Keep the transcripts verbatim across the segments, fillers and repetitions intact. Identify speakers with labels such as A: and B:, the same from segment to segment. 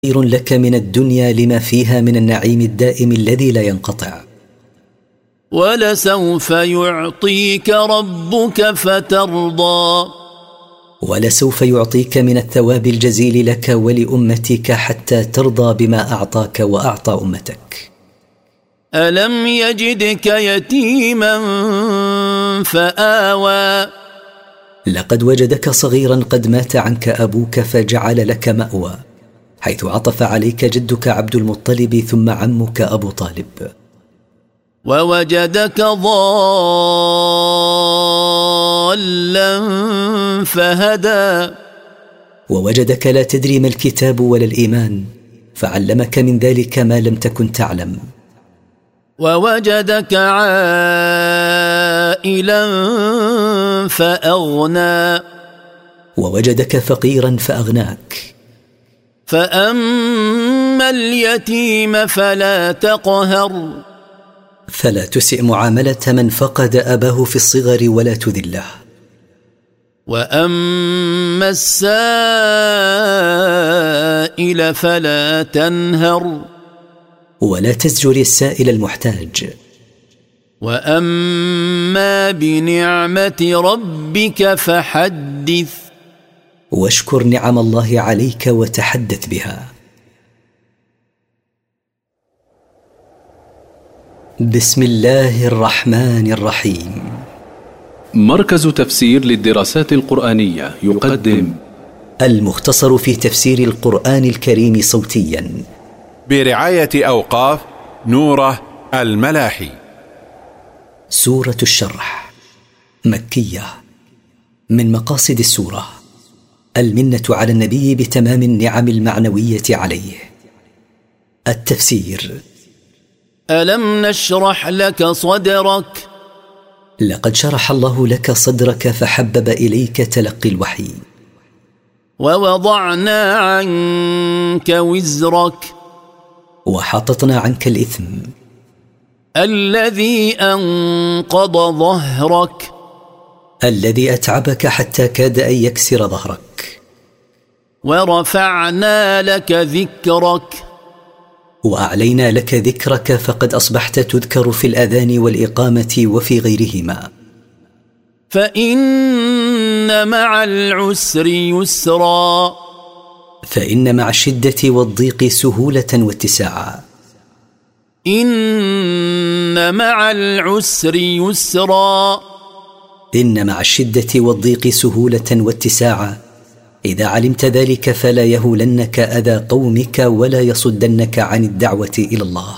A: خير لك من الدنيا لما فيها من النعيم الدائم الذي لا ينقطع.
B: ولسوف يعطيك ربك فترضى
A: ولسوف يعطيك من الثواب الجزيل لك ولأمتك حتى ترضى بما أعطاك وأعطى أمتك.
B: ألم يجدك يتيما فآوى
A: لقد وجدك صغيرا قد مات عنك أبوك فجعل لك مأوى، حيث عطف عليك جدك عبد المطلب ثم عمك أبو طالب.
B: ووجدك ضالا فهدى
A: ووجدك لا تدري ما الكتاب ولا الإيمان فعلمك من ذلك ما لم تكن تعلم.
B: ووجدك عائلا فأغنى
A: ووجدك فقيرا فأغناك.
B: فأما اليتيم فلا تقهر
A: فلا تسئ معاملة من فقد أباه في الصغر ولا تذله.
B: وأما السائل فلا تنهر
A: ولا تزجر السائل المحتاج.
B: وأما بنعمة ربك فحدث
A: واشكر نعم الله عليك وتحدث بها. بسم الله الرحمن الرحيم.
C: مركز تفسير للدراسات القرآنية يقدم
A: المختصر في تفسير القرآن الكريم صوتيا
D: برعاية أوقاف نوره الملاحي.
A: سورة الشرح مكية. من مقاصد السورة المنة على النبي بتمام النعم المعنوية عليه. التفسير:
B: ألم نشرح لك صدرك
A: لقد شرح الله لك صدرك فحبب إليك تلقي الوحي.
B: ووضعنا عنك وزرك
A: وحططنا عنك الإثم
B: الذي أنقض ظهرك
A: الذي أتعبك حتى كاد أن يكسر ظهرك.
B: ورفعنا لك ذكرك
A: وأعلينا لك ذكرك فقد أصبحت تذكر في الأذان والإقامة وفي غيرهما.
B: فإن مع العسر يسرا
A: فإن مع الشدة والضيق سهولة واتساعا.
B: إن مع العسر يسرا
A: إن مع الشدة والضيق سهولة واتساعا. إذا علمت ذلك فلا يهولنك أذى قومك ولا يصدنك عن الدعوة إلى الله.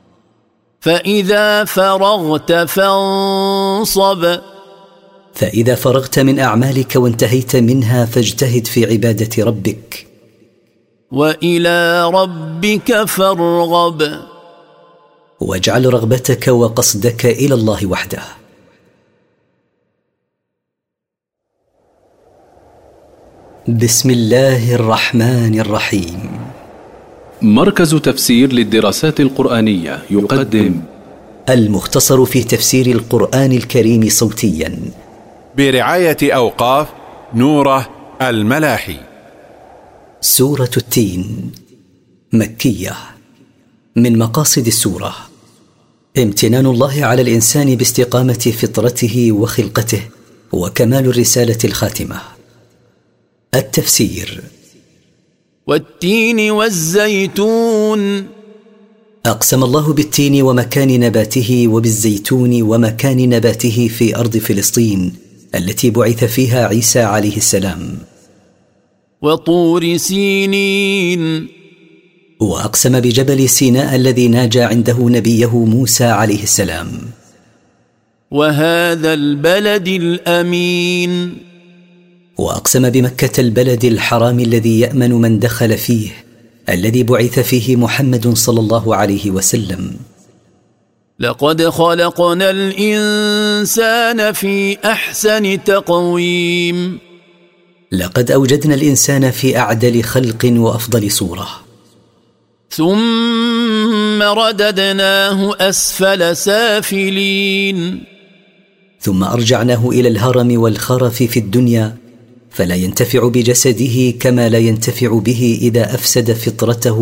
B: فإذا فرغت فانصب
A: فإذا فرغت من أعمالك وانتهيت منها فاجتهد في عبادة ربك.
B: وإلى ربك فارغب
A: واجعل رغبتك وقصدك إلى الله وحده. بسم الله الرحمن الرحيم.
C: مركز تفسير للدراسات القرآنية يقدم
A: المختصر في تفسير القرآن الكريم صوتيا
D: برعاية أوقاف نوره الملاحي.
A: سورة التين مكية. من مقاصد السورة امتنان الله على الإنسان باستقامة فطرته وخلقته وكمال الرسالة الخاتمة. التفسير:
B: والتين والزيتون
A: أقسم الله بالتين ومكان نباته وبالزيتون ومكان نباته في أرض فلسطين التي بعث فيها عيسى عليه السلام.
B: وطور سينين
A: وأقسم بجبل سيناء الذي ناجى عنده نبيه موسى عليه السلام.
B: وهذا البلد الأمين.
A: وأقسم بمكة البلد الحرام الذي يأمن من دخل فيه الذي بعث فيه محمد صلى الله عليه وسلم.
B: لقد خلقنا الإنسان في أحسن تقويم.
A: لقد أوجدنا الإنسان في أعدل خلق وأفضل صورة.
B: ثم رددناه أسفل سافلين.
A: ثم أرجعناه إلى الهرم والخرف في الدنيا فلا ينتفع بجسده كما لا ينتفع به اذا افسد فطرته